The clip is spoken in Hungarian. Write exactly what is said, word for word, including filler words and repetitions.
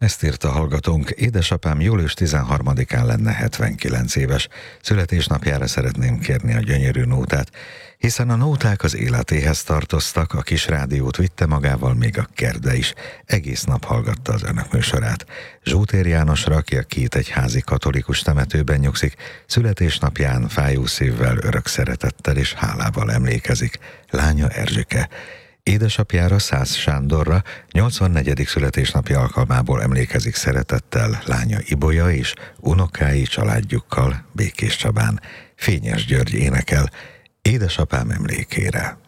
Ezt írta hallgatónk, édesapám július tizenharmadikán lenne hetvenkilenc éves. Születésnapjára szeretném kérni a gyönyörű nótát, hiszen a nóták az életéhez tartoztak, a kis rádiót vitte magával, még a Kerde is. Egész nap hallgatta az önök műsorát. Zsótér Jánosra, aki a Kétegyházi katolikus temetőben nyugszik, születésnapján fájó szívvel, örök szeretettel és hálával emlékezik. Lánya Erzsike. Édesapjára, Szász Sándorra nyolcvannegyedik születésnapja alkalmából emlékezik szeretettel lánya Ibolya és unokái családjukkal Békéscsabán. Fényes György énekel édesapám emlékére.